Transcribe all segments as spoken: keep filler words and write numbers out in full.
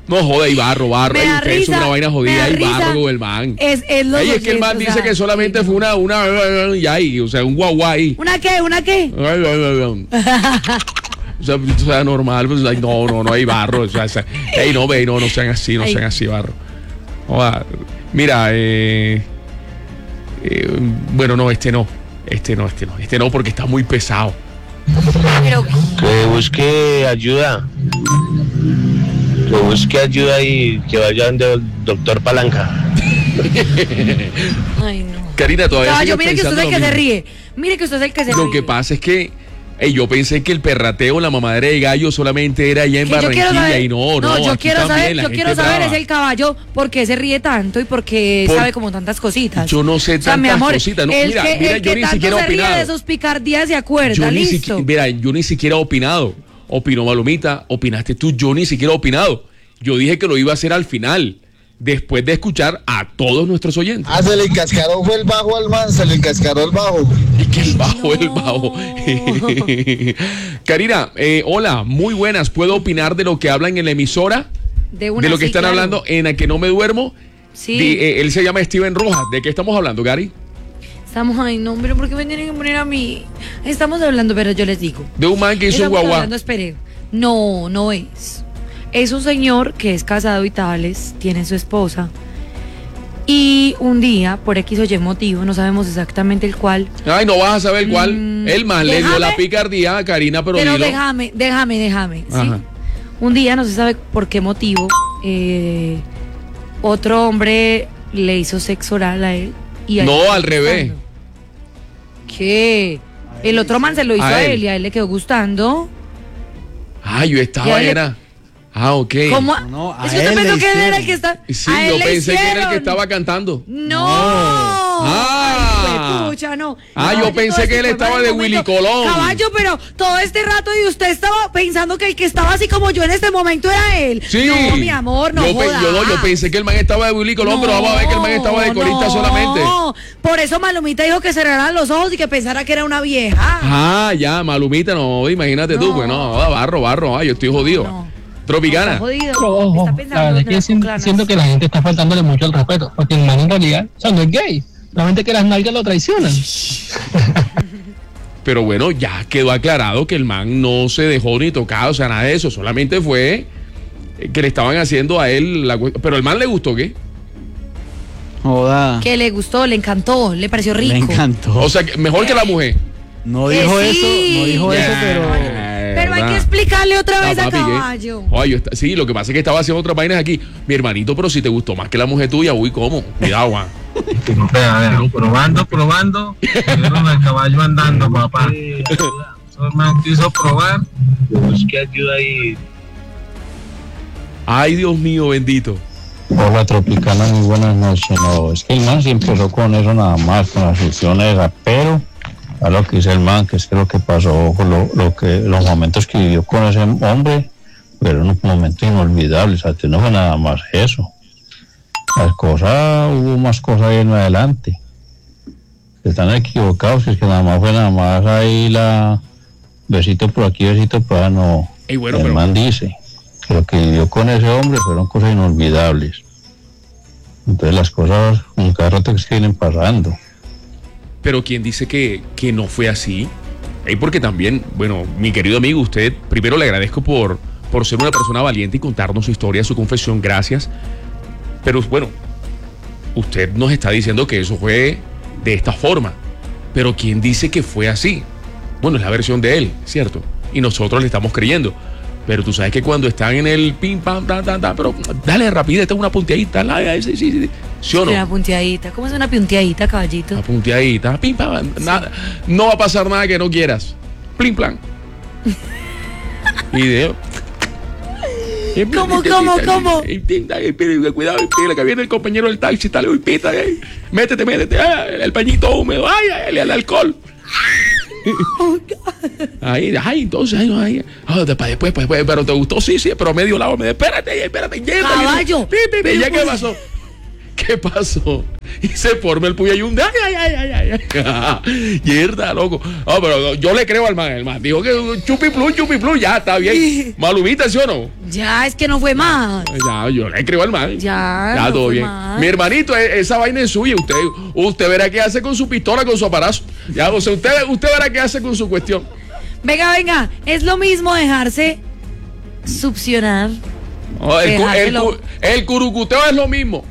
No joda, y barro, barro. Me da Usted es risa, una vaina me jodida, da y risa. barro con el man. Es, es los Ey, es que el man oyentes, dice o sea, que solamente sí, fue una, una, y ahí, o sea, un guagua ahí. ¿Una qué? ¿Una qué? O sea, o sea, normal, pues, like, no, no, no hay barro. O sea, o sea, ey, no, ve, no, no sean así, no Ay. sean así, barro. Joda, mira, eh, eh, bueno, no, este no, este no, este no, este no, porque está muy pesado. Pero, Que busque ayuda. Que busque ayuda y que vaya donde el doctor Palanca. ay, no. Karina, todavía No, sigues yo mire que usted pensando es el lo que se mismo. ríe. Mire que usted es el que se ríe. Lo que pasa es que ey, yo pensé que el perrateo, la mamadera de gallo solamente era allá en Que yo quiero Barranquilla saber- y no, no, yo aquí quiero también saber, la yo gente quiero saber brava. es el caballo por qué se ríe tanto y por qué Por- sabe como tantas cositas. Yo no sé O sea, mi tantas amor, cositas, no, el mira, que, mira, el yo que ni tanto siquiera he se ríe opinado. de sus picardías se acuerda, Yo ni listo. siquiera, mira, yo ni siquiera he opinado. Opinó Malumita, opinaste tú, yo ni siquiera he opinado. Yo dije que lo iba a hacer al final, después de escuchar a todos nuestros oyentes. Ah, se le encascaró fue el bajo al man, se le encascaró el bajo. Y que el bajo, No. el bajo. Karina, eh, hola, muy buenas. ¿Puedo opinar de lo que hablan en la emisora? De, una, de lo que sí, están claro. hablando en A Que No Me Duermo. Sí. De, eh, él se llama Steven Rojas. ¿De qué estamos hablando, Gary? Estamos, ay, no, pero ¿por qué me tienen que poner a mí? Estamos hablando, pero yo les digo. De un man que hizo un Estamos guagua. hablando, espere. No, no es. Es un señor que es casado y tales, tiene su esposa. Y un día, por X o Y motivo, no sabemos exactamente el cual. Ay, no vas a saber cuál. Mm, el man le dio déjame- la picardía a Karina, pero, Pero dilo. déjame, déjame, déjame. ¿sí? Ajá. Un día, no se sabe por qué motivo, eh, otro hombre le hizo sexo oral a él. Y a él No, le quedó al revés. gustando. ¿Qué? El otro man se lo hizo A a él. él y a él le quedó gustando. Ah, yo estaba, Ya le- era. Ah, ok. ¿Cómo? no, a es que usted él pensó le que él era hicieron. el que está. Sí, a él yo le pensé que era el hicieron. que estaba cantando. No. Ah. Ay, pucha, no. Ah, yo Caballo, pensé todo que este él estaba fue de el momento. Willy Colón. Caballo, pero todo este rato y usted estaba pensando que el que estaba así como yo en este momento era él. Sí. No, mi amor, no yo, pe- jodas. yo, no, yo pensé que el man estaba de Willy Colón, pero vamos a ver que el man estaba de corista no. solamente. Por eso Malumita dijo que cerraran los ojos y que pensara que era una vieja. Ah, ya, Malumita, no, imagínate tú, No. pues no, barro, barro, ay, yo estoy jodido. No. Tropicana. Está jodido. Pero ojo, Está la pensando verdad es en que las siento, conclanas. siento que la gente está faltándole mucho el respeto, porque el man en realidad, o sea, no es gay, solamente que las nalgas lo traicionan. Pero bueno, ya quedó aclarado que el man no se dejó ni tocado, o sea, nada de eso, solamente fue que le estaban haciendo a él la cu- pero el man le gustó, ¿qué? Joda. Que le gustó, le encantó, le pareció rico. Me encantó. O sea, que mejor que la mujer. no que dijo sí. eso, no dijo eso, pero. Pero hay que explicarle otra vez Ah, a papi, ¿qué? Caballo. Ay, yo está- sí, lo que pasa es que estaba haciendo otras vainas aquí. Mi hermanito, pero si te gustó más que la mujer tuya, uy, ¿cómo? Cuidado, Juan. Vea, vea, probando, probando. Vieron al caballo andando, papá. Su hermano quiso probar. Que busque ayuda y. Ay, Dios mío, bendito. Hola Tropicana, muy buenas noches. No, es que el man sí empezó con eso nada más, con las funciones de rapero. A lo que dice el man, que es que lo que pasó, con lo, lo que, los momentos que vivió con ese hombre, fueron unos momentos inolvidables. A ti no fue nada más eso. Las cosas, hubo más cosas ahí en adelante. Están equivocados, que es que nada más fue nada más ahí la besito por aquí, besito por allá, no. Ey, bueno, el pero- man dice que lo que vivió con ese hombre fueron cosas inolvidables. Entonces las cosas un cada rato que se vienen pasando. Pero ¿quién dice que, que no fue así? Ey, porque también, bueno, mi querido amigo, usted, primero le agradezco por, por ser una persona valiente y contarnos su historia, su confesión, gracias. Pero bueno, usted nos está diciendo que eso fue de esta forma. Pero ¿quién dice que fue así? Bueno, es la versión de él, ¿cierto? Y nosotros le estamos creyendo. Pero tú sabes que cuando están en el pim, pam, ta, ta, ta, pero dale rapidez, esta es una punteadita, la, sí, sí, sí, ¿sí o no? Una punteadita. ¿Cómo es una punteadita, caballito? Una punteadita, pim, pam, nada, no va a pasar nada que no quieras. Plim, plan. Video. ¿Cómo, cómo, cómo? Cuidado, pila, que viene el compañero del taxi, tal, uy, pita, eh. Métete, métete, ah, el pañito húmedo, ay, ay, el alcohol. Ahí, ay, entonces, ay, no, ay, ah, después, después, después, pero te gustó, sí, sí, pero medio lado, me espérate, espérate, llévate, Caballo. pi, pi, pi, Pero ¿ya qué pues- pasó? ¿qué pasó? Y se forma el puyayunde. Ay, ay, ay, ay, ay. Mierda, loco. Ah, pero yo le creo al man. El man dijo que chupiplum, chupiplum, ya está bien. Malumita, ¿sí o no? Ya, es que no fue más. Ya, yo le creo al man. Ya, Ya, no todo fue bien. más. Mi hermanito, e- esa vaina es suya. Usted, usted verá qué hace con su pistola, con su aparato. Ya, o sea, usted, usted verá qué hace con su cuestión. Venga, venga, es lo mismo dejarse succionar. Oh, el, cu- el, Dejárselo. cu- el curucuteo es lo mismo.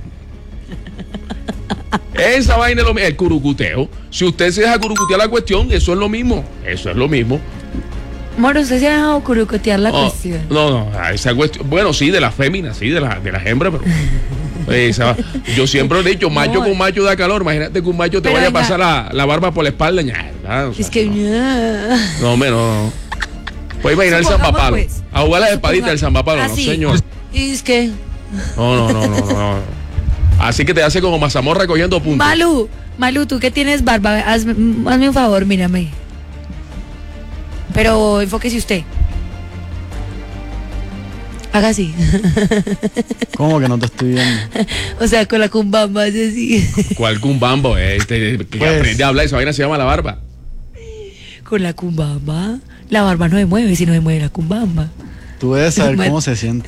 Esa vaina es lo mismo. El curucuteo. Si usted se deja curucutear la cuestión, eso es lo mismo. Eso es lo mismo. Moro, usted se ha dejado curucotear la Oh, cuestión. no, no, esa cuestión. Bueno, sí, de las féminas, sí, de las de las hembras, pero. esa- yo siempre he dicho, macho No. con macho da calor. Imagínate que un macho te Pero vaya venga. a pasar la, la barba por la espalda. ña, ¿verdad? O sea, Es que. no, no, hombre, no, no. Puedes imaginar el Supongamos, zambapalo. pues. A jugar las espaditas del zambapalo, no, Así. señor. Y es que. No, no, no, no, no. Así que te hace como mazamorra cogiendo puntos. Malu, Malu, tú que tienes barba, hazme, hazme un favor, mírame. Pero enfóquese usted. Haga así. ¿Cómo que no te estoy viendo? O sea, con la cumbamba, es así. ¿Cuál cumbambo? Este, que Pues- aprende a hablar, esa vaina se llama la barba. Con la cumbamba. La barba no se mueve si no se mueve la cumbamba. Tú debes saber Bueno. cómo se siente.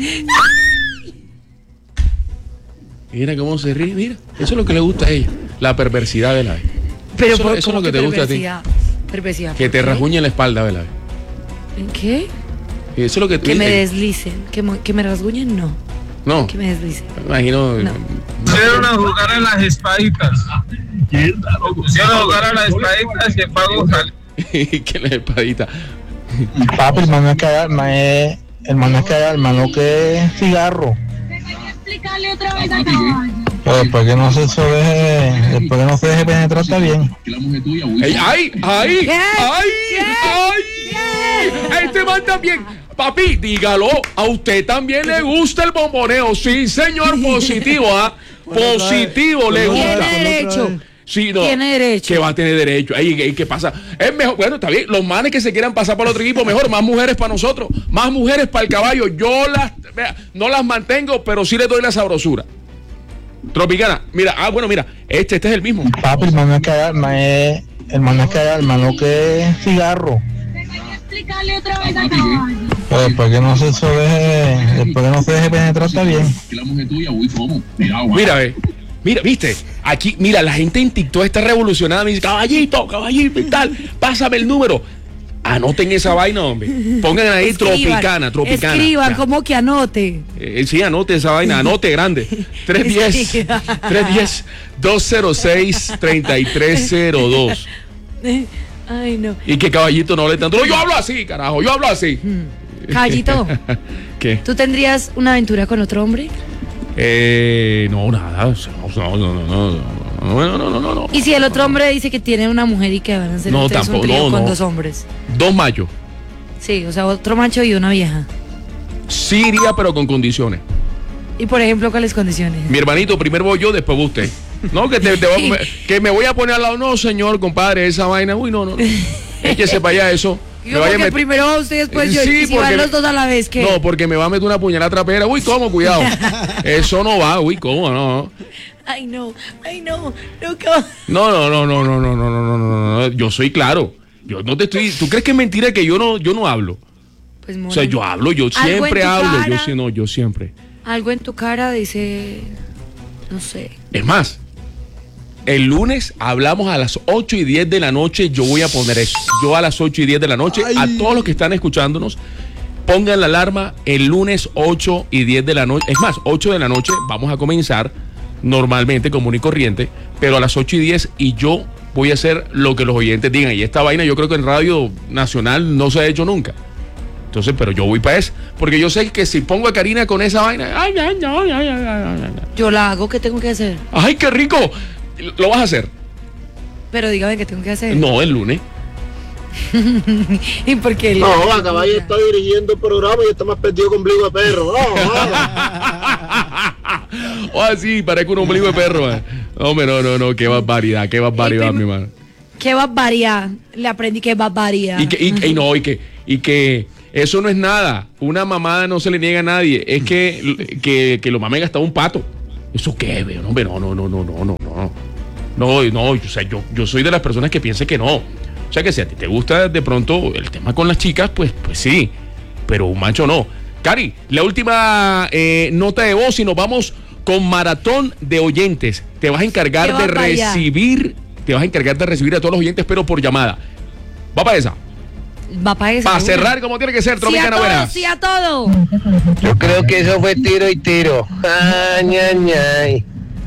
Mira cómo se ríe, mira. Eso es lo que le gusta a ella. La perversidad de la vida. Pero Eso- por- eso es lo ¿cómo que te gusta a ti. perversidad? Perversidad. Que ¿por te qué? rasguñe la espalda, ¿verdad? ¿En qué? Eso es lo que Que me eh, deslicen. ¿Que, mo- que me rasguñen? No. No, Que me deslicen. me imagino. No. Pusieron a jugar a las espaditas. Pusieron a jugar a las espaditas y el pago salió. que la espadita. Papi, el man no es que haga, el man es, el man no es que haga, el man lo que es cigarro. Explicarle otra vez a caballo. Pero después que no se, se deje, después que no se deje penetrar está bien. Ey, ¡Ay! ¡Ay! ¿Qué? ¡Ay! ¿Qué? ¡Ay! Este man también. Papi, dígalo. A usted también le gusta el bomboneo. Sí, señor, positivo, ¿ah? Positivo le Ponlo otra gusta. vez. Tiene derecho. Sí, no. Tiene derecho. Que va a tener derecho. Ey, ey, ¿qué pasa? Es mejor, bueno, está bien. Los manes que se quieran pasar para el otro equipo, mejor, más mujeres para nosotros, más mujeres para el caballo. Yo las, vea, no las mantengo, pero sí les doy la sabrosura. Tropicana, mira, ah, bueno, mira, este, este es el mismo. Papi, el man no es que haga, el man es, el man no es que haga, el man lo que es cigarro. Explicarle otra vez a caballo. Pero después que no se, se deje, después que no se deje penetrar está bien. Mira, ve. Mira, viste, aquí, mira, la gente en TikTok está revolucionada. Me dice, caballito, caballito y tal, pásame el número. Anoten esa vaina, hombre. Pongan ahí Escriban, tropicana, tropicana. Escriban, Ya. como que anote. Eh, sí, anote esa vaina, anote grande. tres uno cero, tres uno cero, dos cero seis, tres tres cero dos. Ay, no. Y que caballito no le tanto. No, yo hablo así, carajo, yo hablo así. Caballito, ¿Qué? ¿tú tendrías una aventura con otro hombre? Eh, no, nada. o sea, No, no, no, no, no, no, no, no, no, no. Y si el otro hombre dice que tiene una mujer y que van a hacer No, ustedes un tampoco, trío no, con no. dos hombres. Dos machos. Sí, o sea, otro macho y una vieja. Sí iría, pero con condiciones. Y por ejemplo, ¿cuáles condiciones? Mi hermanito, primero voy yo, después va usted. No, que, te, te voy a- me- que me voy a poner al lado. No, señor, compadre, esa vaina. Uy, no, no. no. Échese para allá eso. Me Yo, vaya a porque met- primero va usted y después yo. Sí, y si porque van me- los dos a la vez, ¿qué? No, porque me va a meter una puñalada trapera. Uy, ¿cómo? Cuidado. Eso no va. Uy, ¿cómo? No. Ay, no, ay, no, no, ¿qué va? No, no, no, no, no, no, no, no, no, no, no. Yo soy claro. Yo no te estoy. ¿Tú crees que es mentira que yo no, yo no hablo? Pues, O sea, yo hablo, yo Algo en siempre tu hablo. Yo cara. sí, no, yo siempre. Algo en tu cara dice. No sé. Es más, el lunes hablamos a las ocho y diez de la noche. Yo voy a poner eso. Yo a las ocho y diez de la noche, a todos los que están escuchándonos, pongan la alarma el lunes ocho y diez de la noche. Es más, ocho de la noche vamos a comenzar normalmente, común y corriente, pero a las ocho y diez y yo voy a hacer lo que los oyentes digan. Y esta vaina yo creo que en Radio Nacional no se ha hecho nunca. Entonces, pero yo voy para eso. Porque yo sé que si pongo a Karina con esa vaina, ay, ay, ay, ay, ay, ay, ay, ay. Yo la hago, ¿qué tengo que hacer? ¡Ay, qué rico! ¿Lo vas a hacer? Pero dígame qué tengo que hacer. No, el lunes. ¿Y por qué? No, la caballo está dirigiendo el programa y está más perdido con ombligo de perro. No, no. O así, parezco un ombligo de perro. eh. Hombre, no, no, no, qué barbaridad, qué barbaridad, prim- mi hermano. ¿Qué barbaridad? Le aprendí que barbaridad. Y que, y, y no, y que, y que eso no es nada. Una mamada no se le niega a nadie. Es que, que, que lo mamen hasta un pato. ¿Eso qué, veo? No, hombre, no, no, no, no, no, no, no. No, no, o sea, yo, yo soy de las personas que piensan que no. O sea, que si a ti te gusta de pronto el tema con las chicas, pues, pues sí. Pero un macho no. Cari, la última eh, nota de voz y nos vamos con maratón de oyentes. Te vas a encargar de recibir, te vas a encargar de recibir a todos los oyentes, pero por llamada. Va para esa. Va para esa. Para cerrar como tiene que ser, Tropicana Buena. Sí a todo. Yo creo que eso fue tiro y tiro. Ay, ay, ay.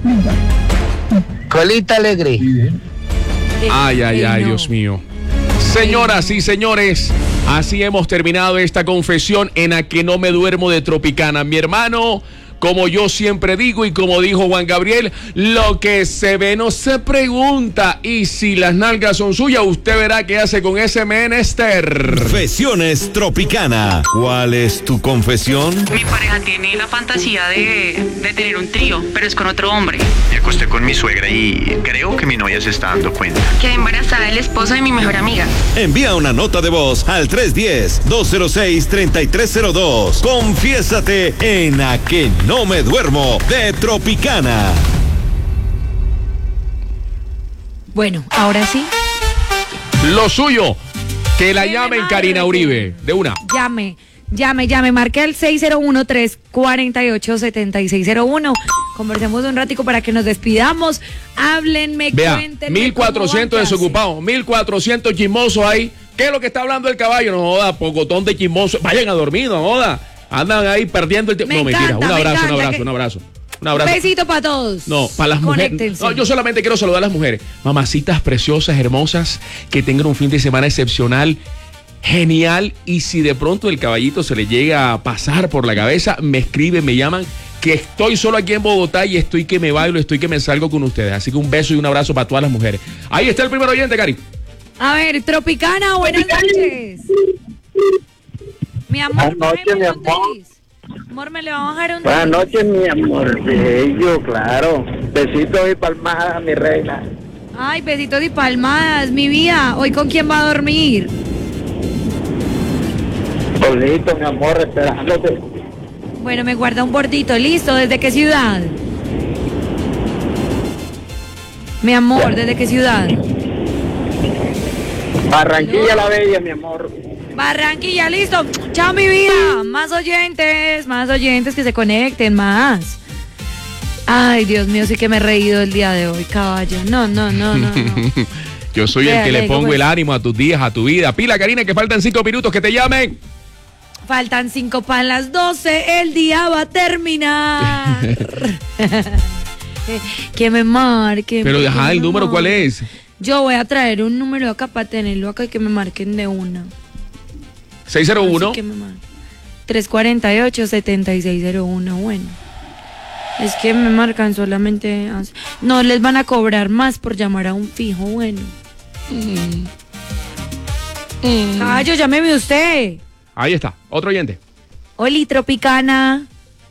Colita alegre. Ay, ay, ay, no. Dios mío. Señoras y señores, así hemos terminado esta confesión en A que no me duermo de Tropicana. Mi hermano, como yo siempre digo y como dijo Juan Gabriel, lo que se ve no se pregunta. Y si las nalgas son suyas, usted verá qué hace con ese menester. Confesiones Tropicana. ¿Cuál es tu confesión? Mi pareja tiene la fantasía de, de tener un trío, pero es con otro hombre. Me acosté con mi suegra y creo que mi novia se está dando cuenta. Quedé embarazada del esposo de mi mejor amiga. Envía una nota de voz al tres uno cero, dos cero seis, tres tres cero dos. Confiésate en A que no me duermo de Tropicana. Bueno, ahora sí. Lo suyo, que la llamen Karina Uribe, de una. Llame, llame, llame, marque el seis cero uno, tres cuatro ocho, siete seis cero uno. Conversemos un ratico para que nos despidamos. Háblenme, Vea, cuéntenme. mil cuatrocientos desocupados, mil cuatrocientos chismosos ahí. ¿Qué es lo que está hablando el caballo? No joda, pocotón de chismosos. Vayan a dormir, no joda. Andan ahí perdiendo el tiempo. No, encanta, mentira, un abrazo, un abrazo, que... un abrazo. Un abrazo. Un besito para todos. No, para las mujeres. No, yo solamente quiero saludar a las mujeres. Mamacitas preciosas, hermosas, que tengan un fin de semana excepcional, genial. Y si de pronto el caballito se le llega a pasar por la cabeza, me escriben, me llaman, que estoy solo aquí en Bogotá y estoy que me bailo, estoy que me salgo con ustedes. Así que un beso y un abrazo para todas las mujeres. Ahí está el primer oyente, Cari. A ver, Tropicana, buenas noches. Mi amor, buenas noches, mi amor. Amor, me le va a bajar un Buenas noches, mi amor bello, claro. Besitos y palmadas, mi reina. Ay, besitos y palmadas, mi vida. ¿Hoy con quién va a dormir? Solito, mi amor, esperándote. Bueno, me guarda un bordito, listo. ¿Desde qué ciudad? Mi amor, ¿desde qué ciudad? Barranquilla la Bella, mi amor. Barranquilla, listo. Chao, mi vida. Más oyentes, más oyentes que se conecten, más. Ay, Dios mío, sí que me he reído el día de hoy, caballo. No, no, no, no, no. Yo soy Vea, el que le pongo pues. el ánimo a tus días, a tu vida. Pila, Karina, que faltan cinco minutos, que te llamen. Faltan cinco para las doce, el día va a terminar. Que me marquen. Pero deja el número, ¿cuál es? Yo voy a traer un número acá para tenerlo acá y que me marquen de una. seis cero uno. tres cuatro ocho, siete seis cero uno. Bueno, es que me marcan solamente. No les van a cobrar más por llamar a un fijo. Bueno, mm. Mm. Caballo, llámeme usted. Ahí está, otro oyente. Oli, Tropicana.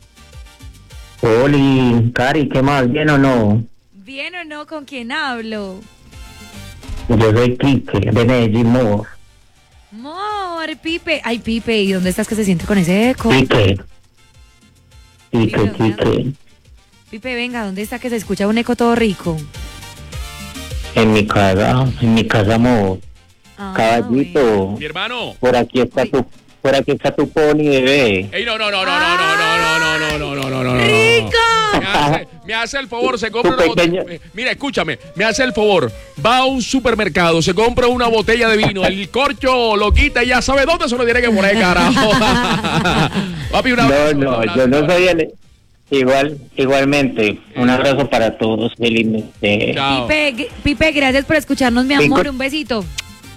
Oli, Cari, ¿qué más? ¿Bien o no? ¿Bien o no? ¿Con quién hablo? Yo soy Quique, de Medellín, Mor. Mor, Pipe. Ay, Pipe, ¿y dónde estás que se siente con ese eco? Quique. Quique, Quique. Pipe, venga, ¿dónde está que se escucha un eco todo rico? En mi casa, en mi casa, Mor. Ah, caballito. Mi hermano. Por aquí está tu, por aquí está tu pony, bebé. Ey, no, no, no, no, no, no, no, no, no, no, no, no, no, no. ¡Rico! Me hace, me hace el favor, se compra una botella. Mira, escúchame, me hace el favor. Va a un supermercado, se compra una botella de vino, el corcho lo quita y ya sabe dónde se lo tiene que poner, carajo. Papi, un abrazo. No, no, un abrazo, yo no soy el. Igual, igualmente, un abrazo para todos, felizmente. Pipe, Pipe, gracias por escucharnos, mi amor, Pico, un besito.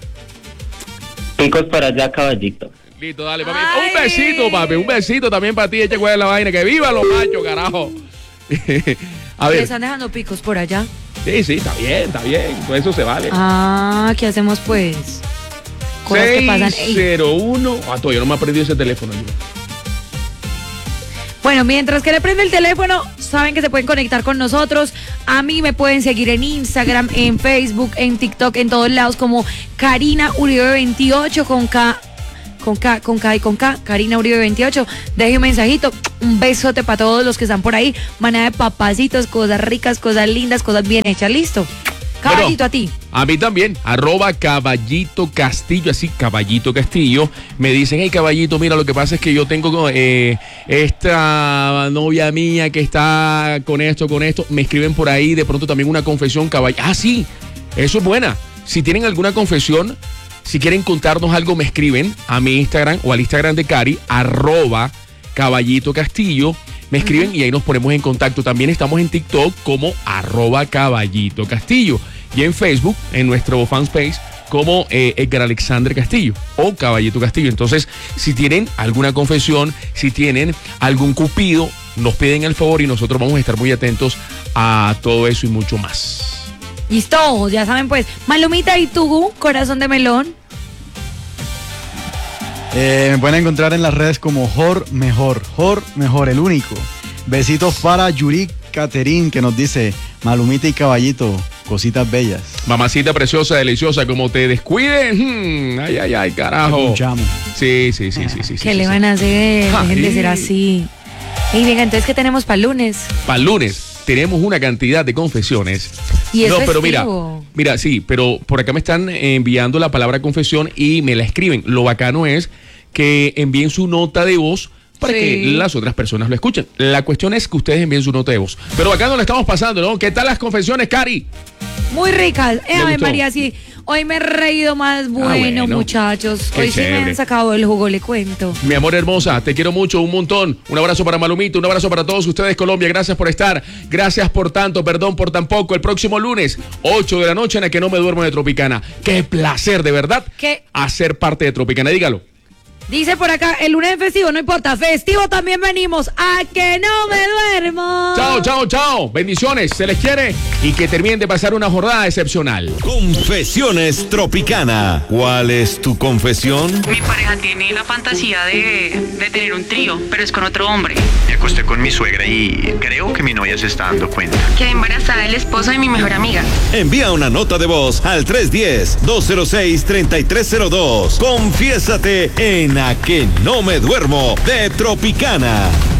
Picos para allá, caballito. Listo, dale, papi. Ay. Un besito, papi, un besito también para ti, eche cuál es la vaina, que viva los machos, carajo. A ver. ¿Le están dejando picos por allá? Sí, sí, está bien, está bien, todo eso se vale. Ah, ¿qué hacemos pues? Cosas seis, que pasan. cero uno. Ah, todavía no me ha aprendido ese teléfono. Yo. Bueno, mientras que le prende el teléfono, saben que se pueden conectar con nosotros. A mí me pueden seguir en Instagram, en Facebook, en TikTok, en todos lados como Karina Uribe veintiocho con K, con K, con K y con K, Karina Uribe veintiocho. Deje un mensajito, un besote para todos los que están por ahí. Manada de papacitos, cosas ricas, cosas lindas, cosas bien hechas. Listo. Caballito, bueno, a ti. A mí también, arroba Caballito Castillo, así Caballito Castillo. Me dicen, hey Caballito, mira, lo que pasa es que yo tengo eh, esta novia mía que está con esto, con esto. Me escriben por ahí, de pronto también una confesión, caballito. Ah, sí, eso es buena. Si tienen alguna confesión, si quieren contarnos algo, me escriben a mi Instagram o al Instagram de Cari, arroba Caballito Castillo. Me escriben y ahí nos ponemos en contacto. También estamos en TikTok como arroba Caballito Castillo. Y en Facebook, en nuestro fanspace, como eh, Edgar Alexander Castillo o Caballito Castillo. Entonces, si tienen alguna confesión, si tienen algún cupido, nos piden el favor y nosotros vamos a estar muy atentos a todo eso y mucho más. Listo, ya saben pues. Malumita, ¿y tú, corazón de melón? Eh, me pueden encontrar en las redes como Jor Mejor, Jor Mejor, el único. Besitos para Yuri Caterín, que nos dice, Malumita y Caballito, cositas bellas. Mamacita preciosa, deliciosa, como te descuiden. Hmm, ay, ay, ay, carajo. Sí, sí, sí, sí, sí. ¿Qué sí, le sí, van a hacer? Ay. Dejen de ser así. Y venga, entonces, ¿qué tenemos para el lunes? Para el lunes tenemos una cantidad de confesiones. Y es no, pero mira, festivo. mira, sí, pero por acá me están enviando la palabra confesión y me la escriben. Lo bacano es que envíen su nota de voz para Sí. que las otras personas lo escuchen. La cuestión es que ustedes envíen su nota de voz. Pero acá no le estamos pasando, ¿no? ¿Qué tal las confesiones, Cari? Muy ricas. Eh, ¿Le Ave gustó? María, sí. Hoy me he reído más. Bueno, bueno. muchachos. Qué Hoy sí me chévere. han sacado el jugo, le cuento. Mi amor hermosa, te quiero mucho, un montón. Un abrazo para Malumito, un abrazo para todos ustedes, Colombia. Gracias por estar. Gracias por tanto, perdón por tan poco. El próximo lunes, ocho de la noche, en la que no me duermo de Tropicana. Qué placer, de verdad, ¿Qué? hacer parte de Tropicana. Dígalo. Dice por acá, el lunes es festivo, no importa. Festivo también venimos. A que no me duermo. Chao, chao, chao. Bendiciones, se les quiere y que terminen de pasar una jornada excepcional. Confesiones Tropicana. ¿Cuál es tu confesión? Mi pareja tiene la fantasía de, de tener un trío, pero es con otro hombre. Me acosté con mi suegra y creo que mi novia se está dando cuenta. Quedé embarazada del esposo de mi mejor amiga. Envía una nota de voz al tres uno cero, dos cero seis, tres tres cero dos. Confiésate en A que no me duermo de Tropicana.